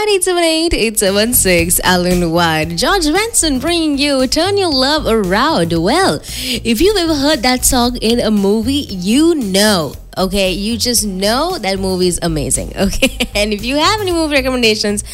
9878-876 Alan White. George Benson bringing you Turn Your Love Around. Well, if you've ever heard that song in a movie, you know. Okay, you just know that movie is amazing. Okay, and if you have any movie recommendations,